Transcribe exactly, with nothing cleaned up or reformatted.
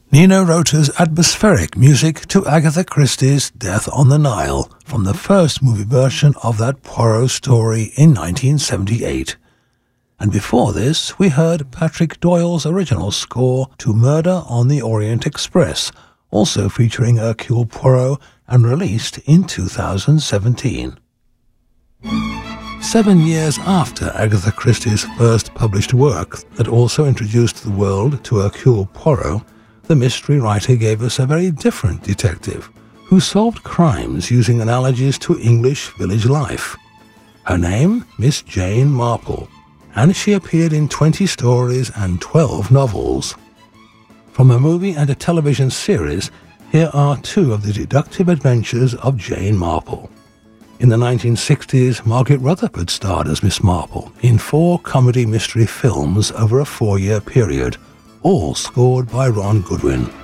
Nino Rota's atmospheric music to Agatha Christie's Death on the Nile from the first movie version of that Poirot story in nineteen seventy-eight. And before this, we heard Patrick Doyle's original score to Murder on the Orient Express, also featuring Hercule Poirot and released in two thousand seventeen. Seven years after Agatha Christie's first published work that also introduced the world to Hercule Poirot, the mystery writer gave us a very different detective who solved crimes using analogies to English village life. Her name, Miss Jane Marple, and she appeared in twenty stories and twelve novels. From a movie and a television series, here are two of the deductive adventures of Jane Marple. In the nineteen sixties, Margaret Rutherford starred as Miss Marple in four comedy mystery films over a four-year period, all scored by Ron Goodwin.